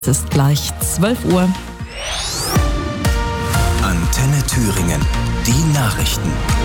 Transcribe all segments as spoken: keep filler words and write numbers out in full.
Es ist gleich zwölf Uhr. Antenne Thüringen, die Nachrichten.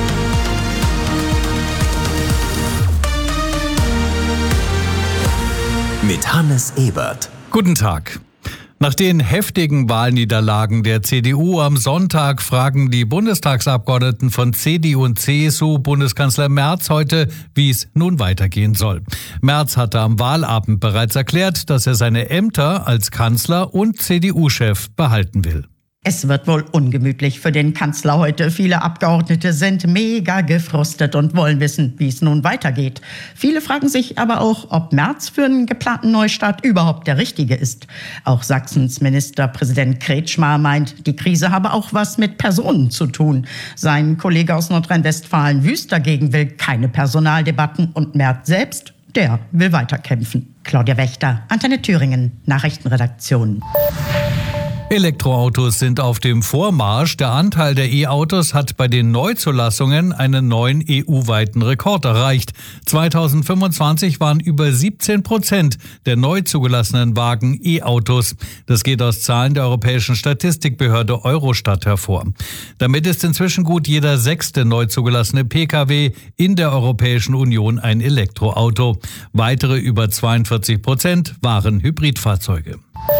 Mit Hannes Ebert. Guten Tag. Nach den heftigen Wahlniederlagen der C D U am Sonntag fragen die Bundestagsabgeordneten von C D U und C S U Bundeskanzler Merz heute, wie es nun weitergehen soll. Merz hatte am Wahlabend bereits erklärt, dass er seine Ämter als Kanzler und C D U-Chef behalten will. Es wird wohl ungemütlich für den Kanzler heute. Viele Abgeordnete sind mega gefrustet und wollen wissen, wie es nun weitergeht. Viele fragen sich aber auch, ob Merz für einen geplanten Neustart überhaupt der Richtige ist. Auch Sachsens Ministerpräsident Kretschmer meint, die Krise habe auch was mit Personen zu tun. Sein Kollege aus Nordrhein-Westfalen Wüst dagegen will keine Personaldebatten und Merz selbst, der will weiterkämpfen. Claudia Wächter, Antenne Thüringen, Nachrichtenredaktion. Elektroautos sind auf dem Vormarsch. Der Anteil der E-Autos hat bei den Neuzulassungen einen neuen E U-weiten Rekord erreicht. zweitausendfünfundzwanzig waren über siebzehn Prozent der neu zugelassenen Wagen E-Autos. Das geht aus Zahlen der europäischen Statistikbehörde Eurostat hervor. Damit ist inzwischen gut jeder sechste neu zugelassene Pkw in der Europäischen Union ein Elektroauto. Weitere über zweiundvierzig Prozent waren Hybridfahrzeuge.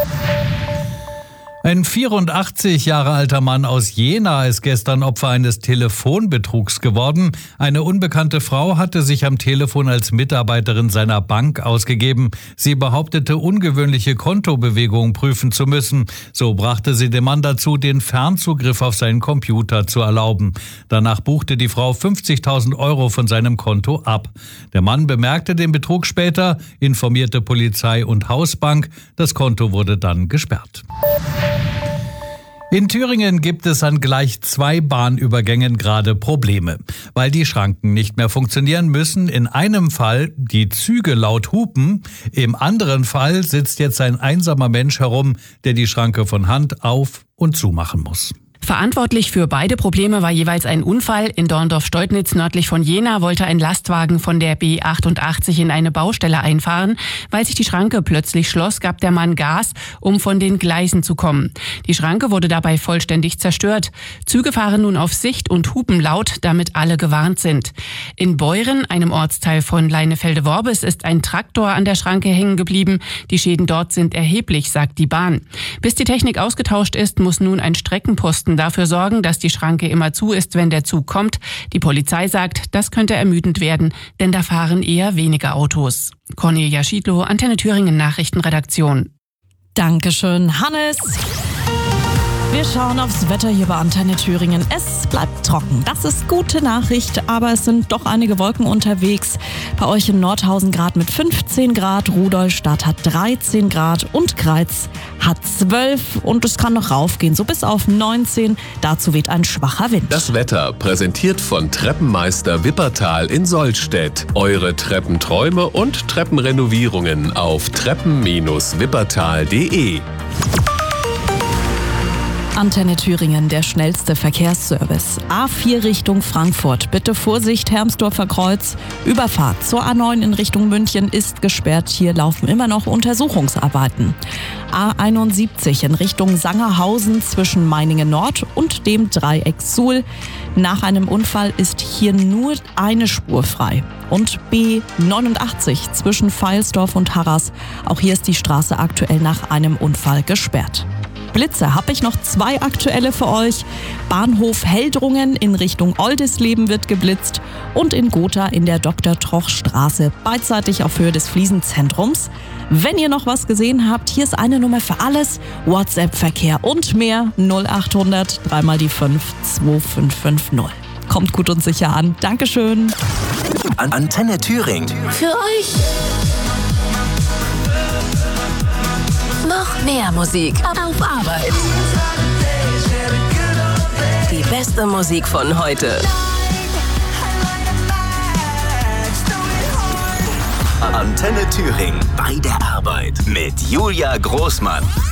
Ein vierundachtzig Jahre alter Mann aus Jena ist gestern Opfer eines Telefonbetrugs geworden. Eine unbekannte Frau hatte sich am Telefon als Mitarbeiterin seiner Bank ausgegeben. Sie behauptete, ungewöhnliche Kontobewegungen prüfen zu müssen. So brachte sie den Mann dazu, den Fernzugriff auf seinen Computer zu erlauben. Danach buchte die Frau fünfzigtausend Euro von seinem Konto ab. Der Mann bemerkte den Betrug später, informierte Polizei und Hausbank. Das Konto wurde dann gesperrt. In Thüringen gibt es an gleich zwei Bahnübergängen gerade Probleme. Weil die Schranken nicht mehr funktionieren, müssen in einem Fall die Züge laut hupen. Im anderen Fall sitzt jetzt ein einsamer Mensch herum, der die Schranke von Hand auf- und zumachen muss. Verantwortlich für beide Probleme war jeweils ein Unfall. In Dorndorf-Steutnitz nördlich von Jena wollte ein Lastwagen von der B achtundachtzig in eine Baustelle einfahren. Weil sich die Schranke plötzlich schloss, gab der Mann Gas, um von den Gleisen zu kommen. Die Schranke wurde dabei vollständig zerstört. Züge fahren nun auf Sicht und hupen laut, damit alle gewarnt sind. In Beuren, einem Ortsteil von Leinefelde-Worbis, ist ein Traktor an der Schranke hängen geblieben. Die Schäden dort sind erheblich, sagt die Bahn. Bis die Technik ausgetauscht ist, muss nun ein Streckenposten dafür sorgen, dass die Schranke immer zu ist, wenn der Zug kommt. Die Polizei sagt, das könnte ermüdend werden, denn da fahren eher weniger Autos. Cornelia Schiedlow, Antenne Thüringen Nachrichtenredaktion. Dankeschön, Hannes. Wir schauen aufs Wetter hier bei Antenne Thüringen. Es bleibt trocken. Das ist gute Nachricht, aber es sind doch einige Wolken unterwegs. Bei euch in Nordhausen gerade mit fünfzehn Grad, Rudolstadt hat dreizehn Grad und Greiz hat zwölf und es kann noch raufgehen, so bis auf neunzehn. Dazu weht ein schwacher Wind. Das Wetter präsentiert von Treppenmeister Wippertal in Sollstedt. Eure Treppenträume und Treppenrenovierungen auf treppen Bindestrich wippertal punkt de. Antenne Thüringen, der schnellste Verkehrsservice. A vier Richtung Frankfurt. Bitte Vorsicht, Hermsdorfer Kreuz. Überfahrt zur A neun in Richtung München ist gesperrt. Hier laufen immer noch Untersuchungsarbeiten. A einundsiebzig in Richtung Sangerhausen zwischen Meiningen Nord und dem Dreieck Suhl. Nach einem Unfall ist hier nur eine Spur frei. Und B neunundachtzig zwischen Veilsdorf und Harras. Auch hier ist die Straße aktuell nach einem Unfall gesperrt. Blitze habe ich noch zwei aktuelle für euch. Bahnhof Heldrungen in Richtung Oldisleben wird geblitzt und in Gotha in der Doktor-Troch-Straße, beidseitig auf Höhe des Fliesenzentrums. Wenn ihr noch was gesehen habt, hier ist eine Nummer für alles. WhatsApp-Verkehr und mehr null achthundert drei mal die fünf zwei fünf fünf null. Kommt gut und sicher an. Dankeschön. Antenne Thüringen. Für euch. Noch mehr Musik auf Arbeit. Die beste Musik von heute. Antenne Thüringen bei der Arbeit mit Julia Großmann.